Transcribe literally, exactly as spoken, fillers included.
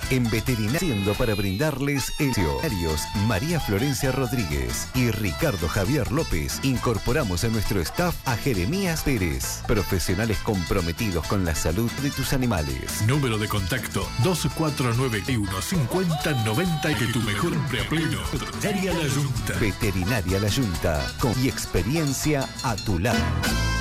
En Veterinario para brindarles el veterinarios María Florencia Rodríguez y Ricardo Javier López. Incorporamos a nuestro staff a Jeremías Pérez, profesionales comprometidos con la salud de tus animales. Número de contacto dos cuatro nueve uno cincuenta noventa y que tu mejor hombre a pleno. Veterinaria La Yunta. Veterinaria La Yunta, con y experiencia a tu lado.